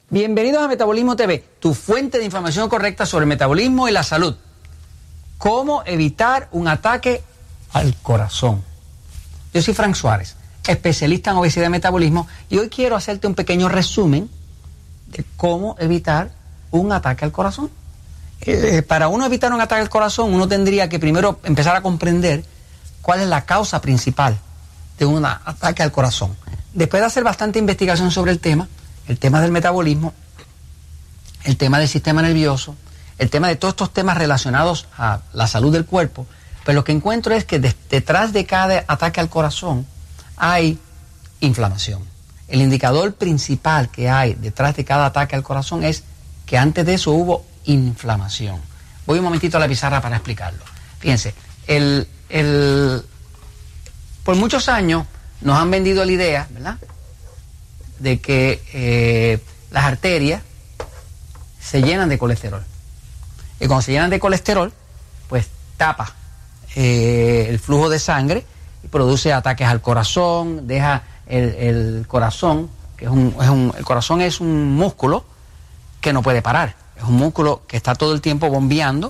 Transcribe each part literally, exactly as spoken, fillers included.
Bienvenidos a Metabolismo T V, tu fuente de información correcta sobre el metabolismo y la salud. ¿Cómo evitar un ataque al corazón? Yo soy Frank Suárez, especialista en obesidad y metabolismo, y hoy quiero hacerte un pequeño resumen de cómo evitar un ataque al corazón. Eh, para uno evitar un ataque al corazón, uno tendría que primero empezar a comprender cuál es la causa principal de un ataque al corazón. Después de hacer bastante investigación sobre el tema, el tema del metabolismo, el tema del sistema nervioso, el tema de todos estos temas relacionados a la salud del cuerpo, pues lo que encuentro es que de, detrás de cada ataque al corazón hay inflamación. El indicador principal que hay detrás de cada ataque al corazón es que antes de eso hubo inflamación. Voy un momentito a la pizarra para explicarlo. Fíjense, el, el, por muchos años nos han vendido la idea, ¿verdad?, de que eh, las arterias se llenan de colesterol. Y cuando se llenan de colesterol, pues tapa eh, el flujo de sangre y produce ataques al corazón, deja el, el corazón, que es un, es un, el corazón es un músculo que no puede parar. Es un músculo que está todo el tiempo bombeando,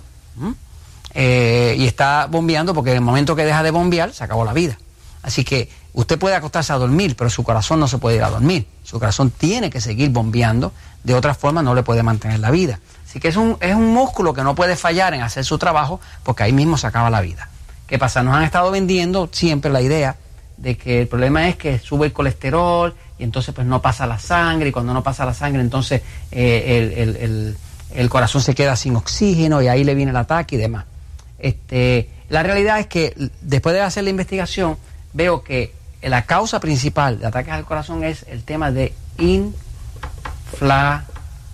eh, y está bombeando porque en el momento que deja de bombear, se acabó la vida. Así que usted puede acostarse a dormir, pero su corazón no se puede ir a dormir. Su corazón tiene que seguir bombeando, de otra forma no le puede mantener la vida. Así que es un, es un músculo que no puede fallar en hacer su trabajo, porque ahí mismo se acaba la vida. ¿Qué pasa? Nos han estado vendiendo siempre la idea de que el problema es que sube el colesterol y entonces pues no pasa la sangre, y cuando no pasa la sangre entonces eh, el, el, el, el corazón se queda sin oxígeno y ahí le viene el ataque y demás. Este, la realidad es que después de hacer la investigación veo que la causa principal de ataques al corazón es el tema de inflamación.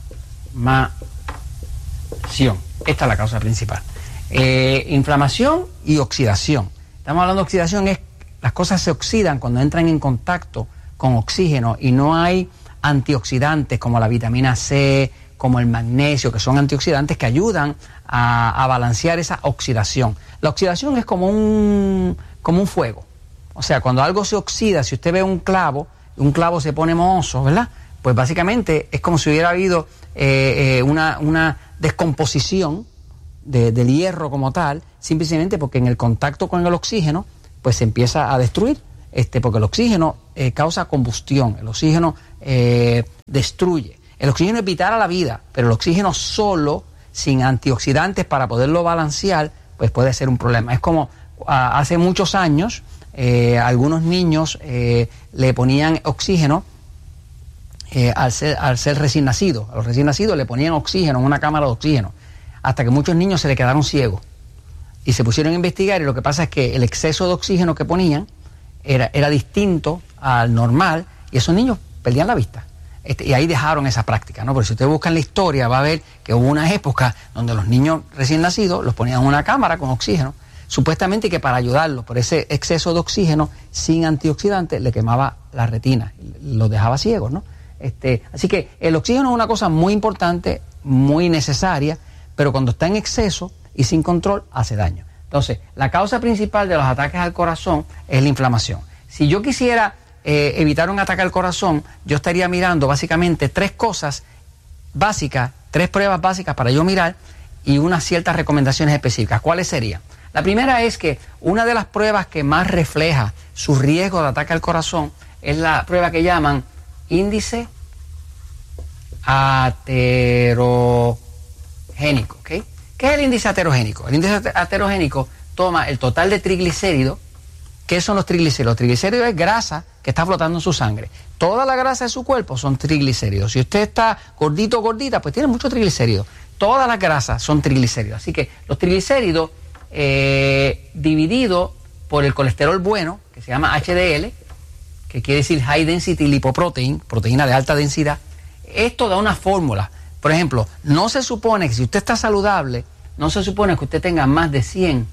Esta es la causa principal. Eh, inflamación y oxidación. Estamos hablando de oxidación, es las cosas se oxidan cuando entran en contacto con oxígeno y no hay antioxidantes como la vitamina C, como el magnesio, que son antioxidantes que ayudan a, a balancear esa oxidación. La oxidación es como un, como un fuego. O sea, cuando algo se oxida, si usted ve un clavo, un clavo se pone mohoso, ¿verdad? Pues básicamente es como si hubiera habido eh, eh, una, una descomposición de, del hierro como tal, simplemente porque en el contacto con el oxígeno, pues se empieza a destruir, este, porque el oxígeno eh, causa combustión, el oxígeno eh, destruye. El oxígeno es vital a la vida, pero el oxígeno solo, sin antioxidantes para poderlo balancear, pues puede ser un problema. Es como a, hace muchos años, Eh, algunos niños eh, le ponían oxígeno eh, al, ser, al ser recién nacido. A los recién nacidos le ponían oxígeno en una cámara de oxígeno, hasta que muchos niños se le quedaron ciegos y se pusieron a investigar, y lo que pasa es que el exceso de oxígeno que ponían era, era distinto al normal, y esos niños perdían la vista. Este, y ahí dejaron esa práctica, ¿no? Porque si usted busca en la historia va a ver que hubo unas épocas donde los niños recién nacidos los ponían en una cámara con oxígeno, supuestamente que para ayudarlos por ese exceso de oxígeno sin antioxidantes le quemaba la retina, los dejaba ciegos, ¿no? Este, así que el oxígeno es una cosa muy importante, muy necesaria, pero cuando está en exceso y sin control hace daño. Entonces, la causa principal de los ataques al corazón es la inflamación. Si yo quisiera eh, evitar un ataque al corazón, yo estaría mirando básicamente tres cosas básicas, tres pruebas básicas para yo mirar y unas ciertas recomendaciones específicas. ¿Cuáles serían? La primera es que una de las pruebas que más refleja su riesgo de ataque al corazón es la prueba que llaman índice aterogénico, ¿ok? ¿Qué es el índice aterogénico? El índice aterogénico toma el total de triglicéridos. ¿Qué son los triglicéridos? Los triglicéridos es grasa que está flotando en su sangre. Toda la grasa de su cuerpo son triglicéridos. Si usted está gordito o gordita, pues tiene muchos triglicéridos. Todas las grasas son triglicéridos. Así que los triglicéridos Eh, dividido por el colesterol bueno, que se llama H D L, que quiere decir High Density Lipoprotein, proteína de alta densidad, esto da una fórmula. Por ejemplo, no se supone que si usted está saludable, no se supone que usted tenga más de cien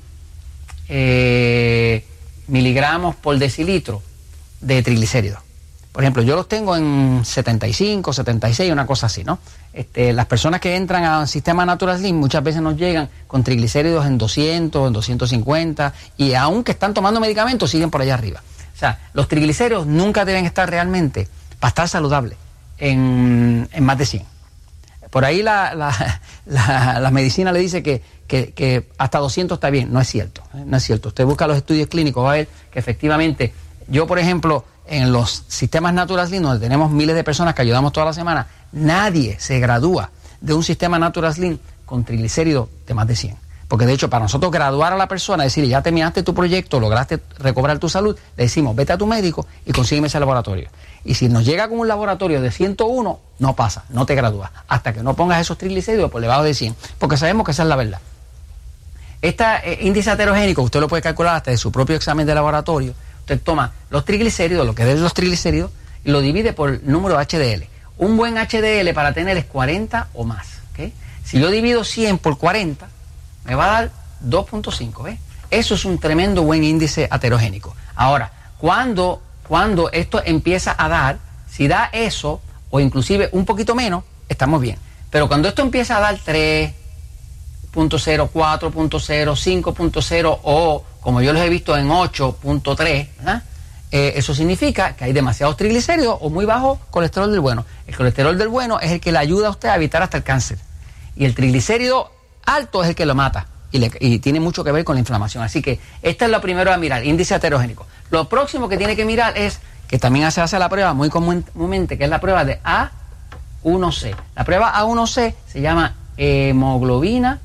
eh, miligramos por decilitro de triglicéridos. Por ejemplo, yo los tengo en setenta y cinco, setenta y seis, una cosa así, ¿no? Este, las personas que entran al sistema Natural Slim muchas veces nos llegan con triglicéridos en doscientos, en doscientos cincuenta, y aunque están tomando medicamentos siguen por allá arriba. O sea, los triglicéridos nunca deben estar realmente, para estar saludables, en, en más de cien. Por ahí la, la, la, la medicina le dice que, que, que hasta doscientos está bien. No es cierto, ¿eh? No es cierto. Usted busca los estudios clínicos, va a ver que efectivamente, yo por ejemplo, en los sistemas Natural Slim, donde tenemos miles de personas que ayudamos toda la semana, nadie se gradúa de un sistema Natural Slim con triglicéridos de más de cien. Porque de hecho, para nosotros graduar a la persona, decirle, ya terminaste tu proyecto, lograste recobrar tu salud, le decimos, vete a tu médico y consígueme ese laboratorio. Y si nos llega con un laboratorio de ciento uno, no pasa, no te gradúas, hasta que no pongas esos triglicéridos por debajo de cien, porque sabemos que esa es la verdad. Este eh, índice heterogénico, usted lo puede calcular hasta de su propio examen de laboratorio. Usted toma los triglicéridos, lo que es los triglicéridos, y lo divide por el número H D L. Un buen H D L para tener es cuarenta o más, ¿okay? Si yo divido cien por cuarenta, me va a dar dos punto cinco, ¿ves? Eso es un tremendo buen índice heterogénico. Ahora, cuando, cuando esto empieza a dar, si da eso, o inclusive un poquito menos, estamos bien. Pero cuando esto empieza a dar tres punto cero, cuatro punto cero, cinco punto cero o, como yo los he visto, en ocho punto tres, ¿verdad? Eh, eso significa que hay demasiados triglicéridos o muy bajo colesterol del bueno. El colesterol del bueno es el que le ayuda a usted a evitar hasta el cáncer. Y el triglicérido alto es el que lo mata y, le, y tiene mucho que ver con la inflamación. Así que esta es lo primero a mirar, índice heterogénico. Lo próximo que tiene que mirar es, que también se hace la prueba muy comúnmente, que es la prueba de A uno C. La prueba A uno C se llama hemoglobina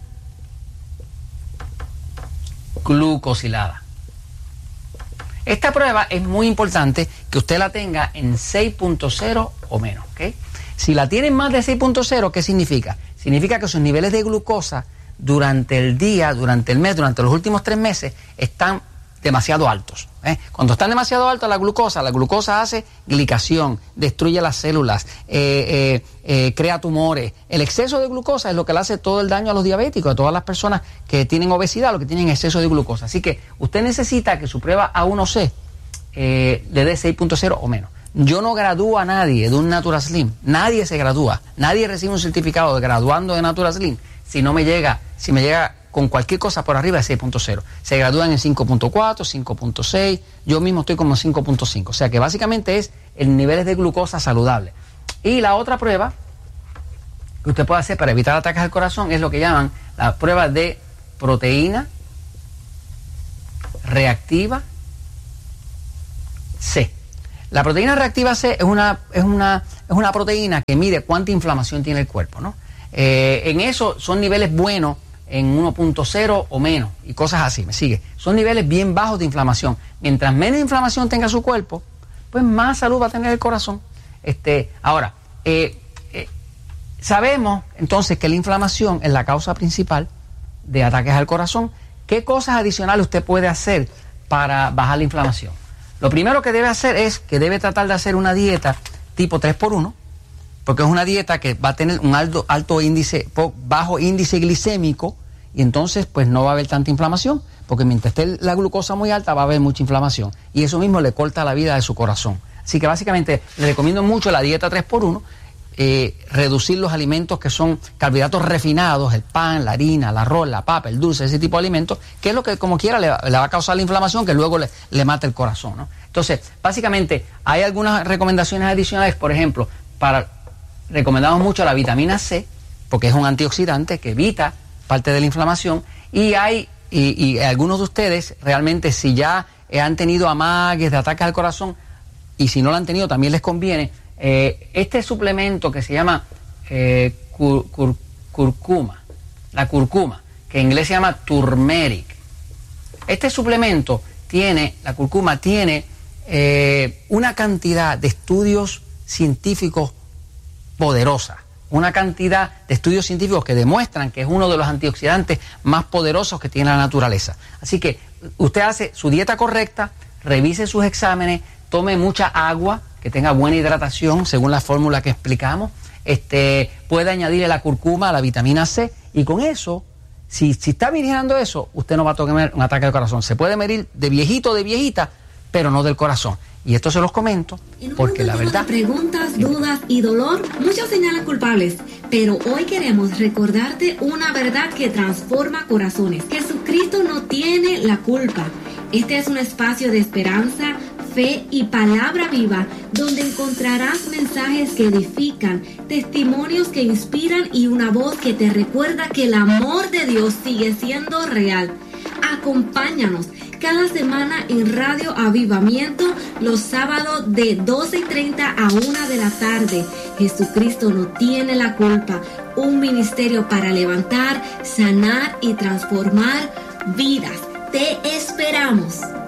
glucosilada. Esta prueba es muy importante que usted la tenga en seis punto cero o menos, ¿ok? Si la tienen más de seis punto cero, ¿qué significa? Significa que sus niveles de glucosa durante el día, durante el mes, durante los últimos tres meses, están demasiado altos, ¿eh? Cuando están demasiado altos la glucosa, la glucosa hace glicación, destruye las células, eh, eh, eh, crea tumores. El exceso de glucosa es lo que le hace todo el daño a los diabéticos, a todas las personas que tienen obesidad, lo que tienen exceso de glucosa. Así que usted necesita que su prueba A uno C eh, le dé seis punto cero o menos. Yo no gradúo a nadie de un Natural Slim, nadie se gradúa, nadie recibe un certificado de graduando de Natural Slim si no me llega, si me llega con cualquier cosa por arriba de seis punto cero. Se gradúan en cinco punto cuatro, cinco punto seis, yo mismo estoy como en cinco punto cinco. O sea que básicamente es el niveles de glucosa saludable. Y la otra prueba que usted puede hacer para evitar ataques al corazón es lo que llaman la prueba de proteína reactiva C. La proteína reactiva C es una, es una, es una proteína que mide cuánta inflamación tiene el cuerpo, ¿no? Eh, en eso son niveles buenos en uno punto cero o menos y cosas así, me sigue. Son niveles bien bajos de inflamación. Mientras menos inflamación tenga su cuerpo, pues más salud va a tener el corazón. Este, ahora, eh, eh, sabemos entonces que la inflamación es la causa principal de ataques al corazón. ¿Qué cosas adicionales usted puede hacer para bajar la inflamación? Lo primero que debe hacer es que debe tratar de hacer una dieta tipo tres por uno, porque es una dieta que va a tener un alto, alto índice, bajo índice glicémico, y entonces pues no va a haber tanta inflamación, porque mientras esté la glucosa muy alta va a haber mucha inflamación, y eso mismo le corta la vida de su corazón. Así que básicamente le recomiendo mucho la dieta tres por uno, eh, reducir los alimentos que son carbohidratos refinados, el pan, la harina, el arroz, la papa, el dulce, ese tipo de alimentos, que es lo que como quiera le, le va a causar la inflamación que luego le, le mata el corazón, ¿no? Entonces, básicamente hay algunas recomendaciones adicionales, por ejemplo, para... recomendamos mucho la vitamina C, porque es un antioxidante que evita parte de la inflamación, y hay, y, y algunos de ustedes realmente si ya eh, han tenido amagues de ataques al corazón, y si no lo han tenido también les conviene, eh, este suplemento que se llama eh, cur, cur, curcuma, la curcuma, que en inglés se llama turmeric. Este suplemento tiene, la curcuma tiene eh, una cantidad de estudios científicos poderosa, una cantidad de estudios científicos que demuestran que es uno de los antioxidantes más poderosos que tiene la naturaleza. Así que usted hace su dieta correcta, revise sus exámenes, tome mucha agua, que tenga buena hidratación según la fórmula que explicamos, este, puede añadirle la curcuma a la vitamina C, y con eso, si, si está mirando eso, usted no va a tener un ataque al corazón. Se puede medir de viejito o de viejita, pero no del corazón. Y esto se los comento porque la verdad... Preguntas, dudas y dolor, muchos señalan culpables, pero hoy queremos recordarte una verdad que transforma corazones. Jesucristo no tiene la culpa. Este es un espacio de esperanza, fe y palabra viva, donde encontrarás mensajes que edifican, testimonios que inspiran y una voz que te recuerda que el amor de Dios sigue siendo real. Acompáñanos cada semana en Radio Avivamiento los sábados de doce y treinta a una de la tarde. Jesucristo no tiene la culpa. Un ministerio para levantar, sanar y transformar vidas. Te esperamos.